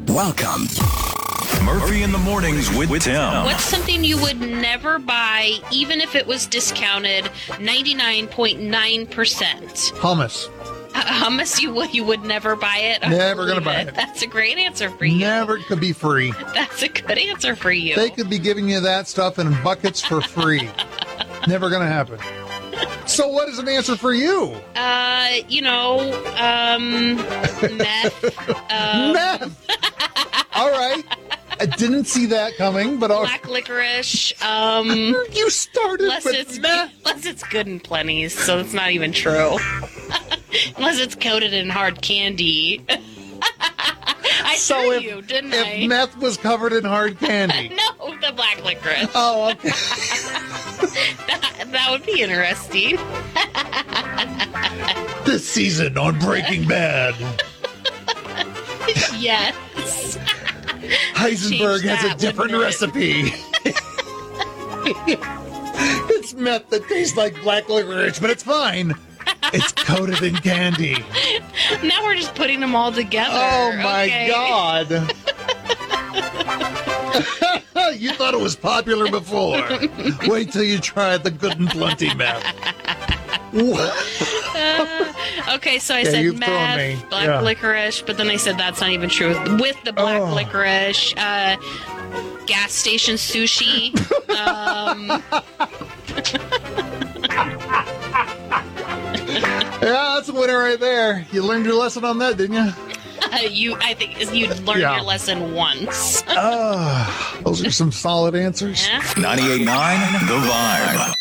Welcome. Murphy in the Mornings with Tim. What's something you would never buy, even if it was discounted 99.9%? Hummus. Hummus, you would never buy it? Never gonna buy it. That's a great answer for you. Never could be free. That's a good answer for you. They could be giving you that stuff in buckets for free. Never gonna happen. So what is an answer for you? Meth. Meth. All right. I didn't see that coming, but Black licorice. you started with meth. Unless it's good and plenty, so it's not even true. Unless it's coated in hard candy. I threw you, didn't I? If meth was covered in hard candy. No, the black licorice. Oh, okay. That would be interesting. This season on Breaking Bad, Yes. Heisenberg Change has a that, different wouldn't it? recipe. It's meth that tastes like black licorice, but it's fine. It's coated in candy. Now we're just putting them all together. Oh, my okay. God. You thought it was popular before. Wait till you try the good and plenty meth. Okay, so I Yeah, said you've thrown me. meth, black Yeah. licorice, but then I said that's not even true. With the black licorice, gas station sushi. Yeah, that's a winner right there. You learned your lesson on that, didn't you? I think you learned Yeah. your lesson once. Those are some solid answers. Yeah. 98.9 The Vibe.